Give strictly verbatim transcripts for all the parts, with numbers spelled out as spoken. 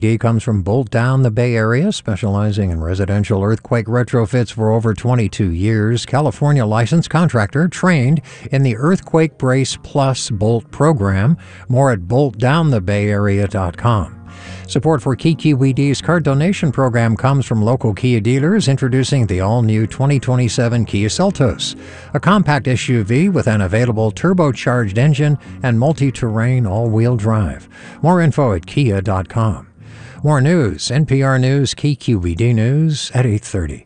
D comes from Bolt Down, the Bay Area, specializing in residential earthquake retrofits for over twenty-two years. California licensed contractor trained in the Earthquake Brace Plus Bolt program. More at bolt down the bay area dot com. Support for K Q E D's card donation program comes from local Kia dealers introducing the all-new twenty twenty-seven Kia Seltos, a compact S U V with an available turbocharged engine and multi-terrain all-wheel drive. More info at kia dot com. More news, N P R News, K Q E D News at eight thirty.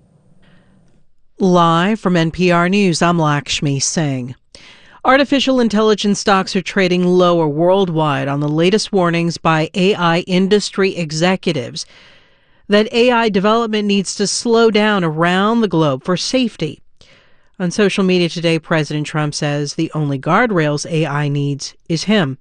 Live from N P R News, I'm Lakshmi Singh. Artificial intelligence stocks are trading lower worldwide on the latest warnings by A I industry executives that A I development needs to slow down around the globe for safety. On social media today, President Trump says the only guardrails A I needs is him.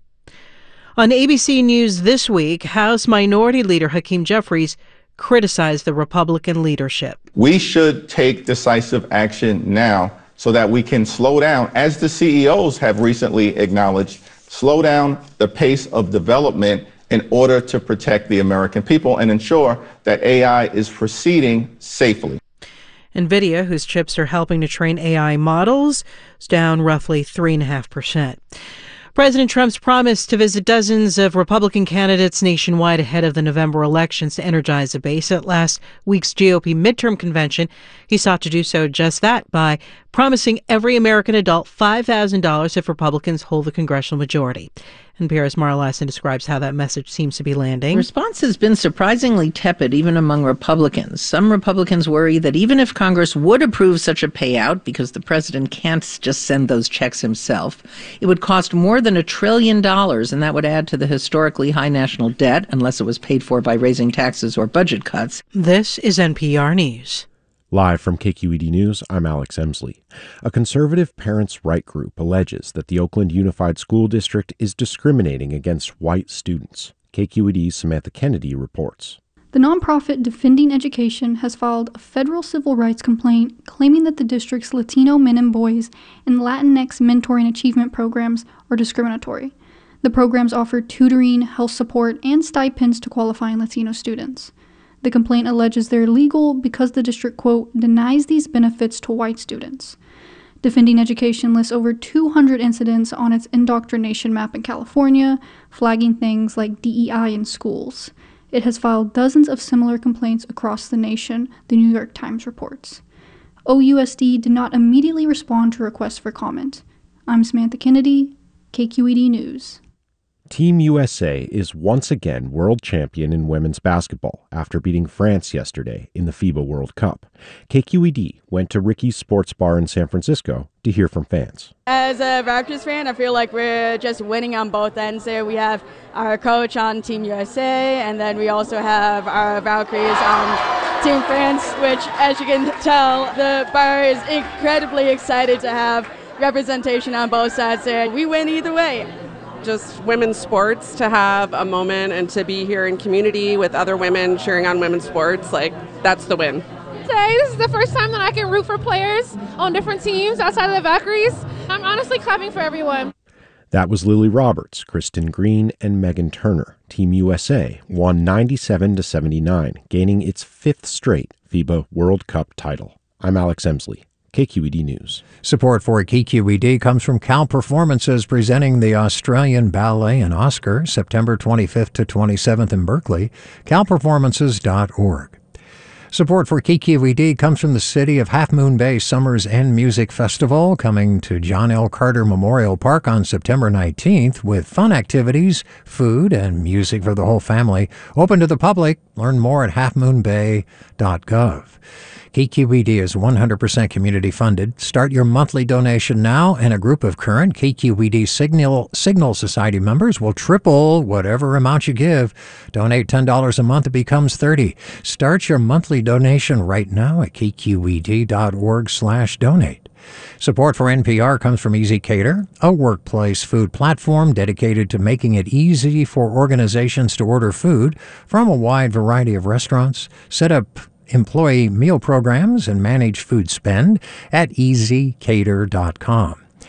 On A B C News this week, House Minority Leader Hakeem Jeffries criticized the Republican leadership. We should take decisive action now so that we can slow down, as the C E Os have recently acknowledged, slow down the pace of development in order to protect the American people and ensure that A I is proceeding safely. NVIDIA, whose chips are helping to train A I models, is down roughly three point five percent. President Trump's promise to visit dozens of Republican candidates nationwide ahead of the November elections to energize a base at last week's G O P midterm convention. He sought to do so just that by promising every American adult five thousand dollars if Republicans hold the congressional majority. N P R's Mara Lassen describes how that message seems to be landing. The response has been surprisingly tepid, even among Republicans. Some Republicans worry that even if Congress would approve such a payout, because the president can't just send those checks himself, it would cost more than a trillion dollars, and that would add to the historically high national debt, unless it was paid for by raising taxes or budget cuts. This is N P R News. Live from K Q E D News, I'm Alex Emsley. A conservative parents' right group alleges that the Oakland Unified School District is discriminating against white students. K Q E D's Samantha Kennedy reports. The nonprofit Defending Education has filed a federal civil rights complaint claiming that the district's Latino men and boys and Latinx mentoring achievement programs are discriminatory. The programs offer tutoring, health support, and stipends to qualifying Latino students. The complaint alleges they're illegal because the district, quote, denies these benefits to white students. Defending Education lists over two hundred incidents on its indoctrination map in California, flagging things like D E I in schools. It has filed dozens of similar complaints across the nation, the New York Times reports. O U S D did not immediately respond to requests for comment. I'm Samantha Kennedy, K Q E D News. Team U S A is once again world champion in women's basketball after beating France yesterday in the FIBA World Cup. K Q E D went to Ricky's Sports Bar in San Francisco to hear from fans. As a Raptors fan, I feel like we're just winning on both ends there. We have our coach on Team U S A, and then we also have our Valkyries on Team France, which, as you can tell, the bar is incredibly excited to have representation on both sides there. We win either way. Just women's sports, to have a moment and to be here in community with other women cheering on women's sports, like, that's the win. Today, this is the first time that I can root for players on different teams outside of the Valkyries. I'm honestly clapping for everyone. That was Lily Roberts, Kristen Green, and Megan Turner. Team U S A won ninety-seven to seventy-nine, gaining its fifth straight FIBA World Cup title. I'm Alex Emsley, K Q E D News. Support for K Q E D comes from Cal Performances, presenting the Australian Ballet and Oscar September twenty-fifth to twenty-seventh in Berkeley, cal performances dot org. Support for K Q E D comes from the City of Half Moon Bay Summers and Music Festival, coming to John L. Carter Memorial Park on September nineteenth with fun activities, food, and music for the whole family. Open to the public. Learn more at half moon bay dot gov. K Q E D is one hundred percent community funded. Start your monthly donation now, and a group of current K Q E D Signal, Signal Society members will triple whatever amount you give. Donate ten dollars a month, it becomes thirty dollars. Start your monthly donation right now at k q e d dot org slash donate. Support for N P R comes from Easy Cater, a workplace food platform dedicated to making it easy for organizations to order food from a wide variety of restaurants. Set up employee meal programs and manage food spend at easy cater dot com.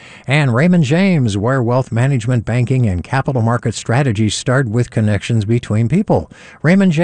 And Raymond James, where wealth management, banking, and capital market strategies start with connections between people. Raymond James